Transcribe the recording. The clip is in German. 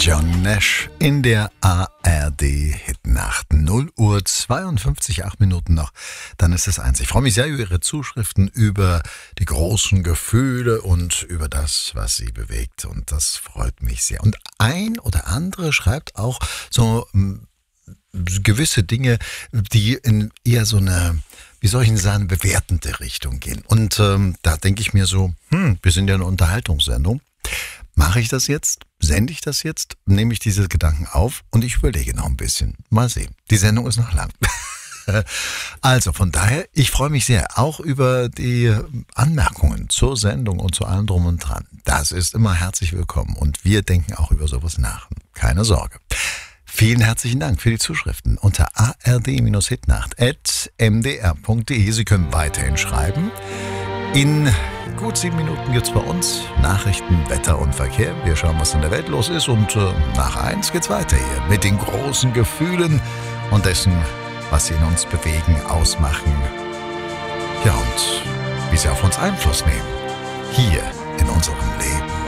John Nash in der ARD-Hitnacht. 0 Uhr 52, 8 Minuten noch. Dann ist es eins. Ich freue mich sehr über Ihre Zuschriften, über die großen Gefühle und über das, was Sie bewegt. Und das freut mich sehr. Und ein oder andere schreibt auch so gewisse Dinge, die in eher so eine, wie soll ich denn sagen, bewertende Richtung gehen. Und da denke ich mir so, wir sind ja eine Unterhaltungssendung. Mache ich das jetzt? Sende ich das jetzt? Nehme ich diese Gedanken auf? Und ich überlege noch ein bisschen. Mal sehen. Die Sendung ist noch lang. Also von daher, ich freue mich sehr auch über die Anmerkungen zur Sendung und zu allem drum und dran. Das ist immer herzlich willkommen und wir denken auch über sowas nach. Keine Sorge. Vielen herzlichen Dank für die Zuschriften unter ard-hitnacht@mdr.de. Sie können weiterhin schreiben. In gut 7 Minuten gibt es bei uns Nachrichten, Wetter und Verkehr. Wir schauen, was in der Welt los ist und nach 1 geht's weiter hier mit den großen Gefühlen und dessen, was sie in uns bewegen, ausmachen. Ja, und wie sie auf uns Einfluss nehmen. Hier in unserem Leben.